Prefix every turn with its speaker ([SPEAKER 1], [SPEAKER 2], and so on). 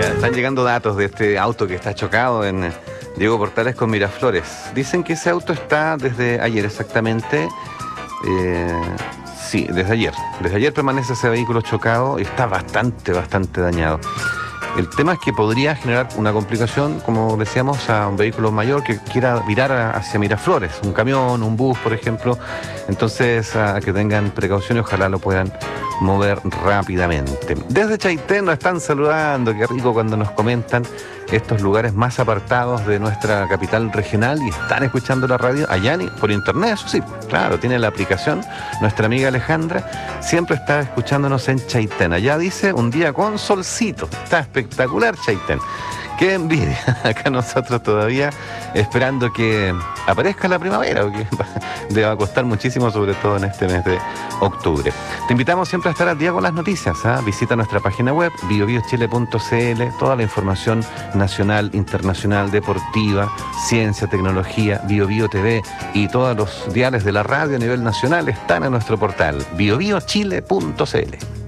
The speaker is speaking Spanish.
[SPEAKER 1] Ya, están llegando datos de este auto que está chocado en Diego Portales con Miraflores. Dicen que ese auto está desde ayer exactamente. Sí, desde ayer. Desde ayer permanece ese vehículo chocado y está bastante dañado. El tema es que podría generar una complicación, como decíamos, a un vehículo mayor que quiera virar hacia Miraflores, un camión, un bus, por ejemplo. Entonces, a que tengan precaución y ojalá lo puedan mover rápidamente. Desde Chaitén nos están saludando, qué rico cuando nos comentan estos lugares más apartados de nuestra capital regional y están escuchando la radio allá por internet, eso sí, claro, tiene la aplicación. Nuestra amiga Alejandra siempre está escuchándonos en Chaitén. Allá dice un día con solcito, está espectacular Chaitén. Qué envidia, acá nosotros todavía esperando que aparezca la primavera, porque le va a costar muchísimo, sobre todo en este mes de octubre. Te invitamos siempre a estar al día con las noticias, ¿eh? Visita nuestra página web, biobiochile.cl, toda la información nacional, internacional, deportiva, ciencia, tecnología, BioBio TV y todos los diales de la radio a nivel nacional están en nuestro portal, biobiochile.cl.